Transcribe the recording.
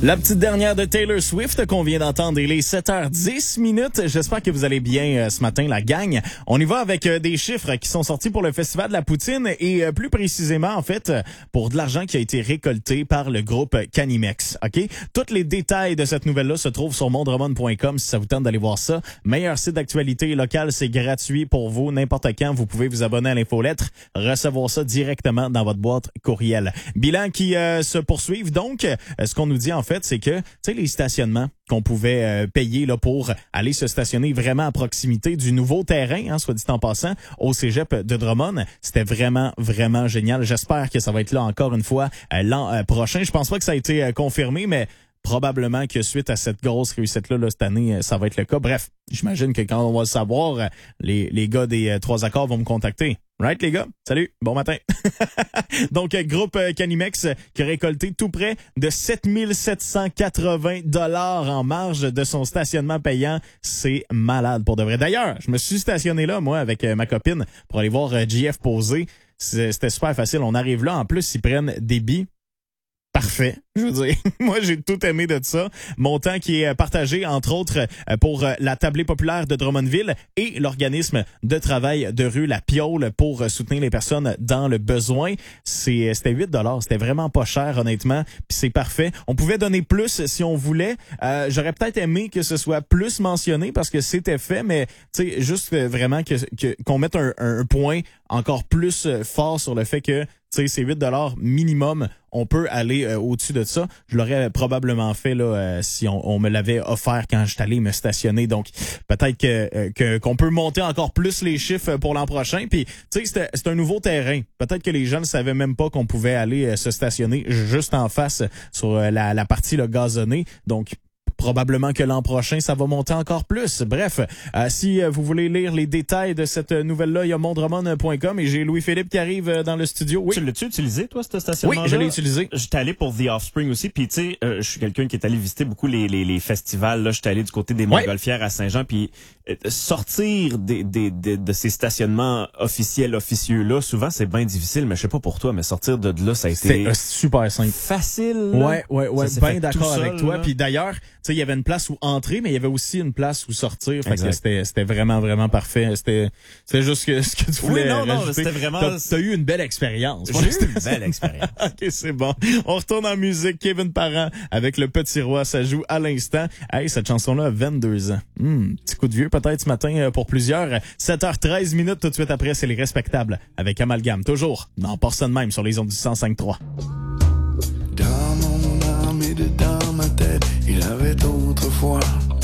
La petite dernière de Taylor Swift qu'on vient d'entendre, il est 7h10 minutes. J'espère que vous allez bien ce matin, la gang. On y va avec des chiffres qui sont sortis pour le Festival de la Poutine et plus précisément, en fait, pour de l'argent qui a été récolté par le groupe Canimex. OK? Tous les détails de cette nouvelle-là se trouvent sur mondremon.com si ça vous tente d'aller voir ça. Meilleur site d'actualité locale, c'est gratuit pour vous. N'importe quand, vous pouvez vous abonner à l'infolettre, recevoir ça directement dans votre boîte courriel. Bilan qui se poursuivent donc. Ce qu'on nous dit, en fait, c'est que, tu sais, les stationnements qu'on pouvait payer là pour aller se stationner vraiment à proximité du nouveau terrain, soit dit en passant, au cégep de Drummond, c'était vraiment, vraiment génial. J'espère que ça va être là encore une fois l'an prochain. Je pense pas que ça a été confirmé, mais probablement que suite à cette grosse réussite-là, cette année, ça va être le cas. Bref, j'imagine que quand on va le savoir, les gars des 3 accords vont me contacter. Right, les gars? Salut, bon matin. Donc, groupe Canimex qui a récolté tout près de 7780 $ en marge de son stationnement payant. C'est malade pour de vrai. D'ailleurs, je me suis stationné là, moi, avec ma copine pour aller voir JF poser. C'était super facile. On arrive là. En plus, ils prennent des billes. Parfait. Je veux dire, moi, j'ai tout aimé de ça. Montant qui est partagé, entre autres, pour la tablée populaire de Drummondville et l'organisme de travail de rue La Piole pour soutenir les personnes dans le besoin. C'était 8 $. C'était vraiment pas cher, honnêtement. Puis c'est parfait. On pouvait donner plus si on voulait. J'aurais peut-être aimé que ce soit plus mentionné parce que c'était fait, mais tu sais, juste vraiment qu'on mette un point encore plus fort sur le fait que c'est 8 $ minimum. On peut aller au-dessus de ça. Je l'aurais probablement fait là si on me l'avait offert quand j'étais allé me stationner. Donc, peut-être qu'on peut monter encore plus les chiffres pour l'an prochain. Puis, tu sais, c'est un nouveau terrain. Peut-être que les gens ne savaient même pas qu'on pouvait aller se stationner juste en face sur la partie là, gazonnée. Donc, probablement que l'an prochain, ça va monter encore plus. Bref, si vous voulez lire les détails de cette nouvelle-là, il y a mondremon.com et j'ai Louis-Philippe qui arrive dans le studio. Oui. Tu l'as-tu utilisé, toi, ce stationnement-là? Oui, je l'ai utilisé. J'étais allé pour The Offspring aussi, puis tu sais, je suis quelqu'un qui est allé visiter beaucoup les festivals. Là, j'étais allé du côté des Montgolfières à Saint-Jean, puis sortir de ces stationnements officieux-là, souvent, c'est bien difficile, mais je sais pas pour toi, mais sortir de là, ça a été... C'est super simple. Facile. Ouais, bien d'accord seul, avec toi. là. Puis d'ailleurs, tu sais, il y avait une place où entrer, mais il y avait aussi une place où sortir. Fait que c'était vraiment, vraiment parfait. C'était juste ce que tu voulais rajouter. C'était vraiment... T'as eu une belle expérience. J'ai eu une belle expérience. OK, c'est bon. On retourne en musique. Kevin Parent avec Le Petit Roi. Ça joue à l'instant. Hey, cette chanson-là a 22 ans. Petit coup de vieux peut-être ce matin pour plusieurs. 7h13 minutes tout de suite après, c'est Les Respectables avec Amalgame. Toujours dans Porcelaine même sur les ondes du 105.3. Dans mon âme et dans ma tête, il avait autrefois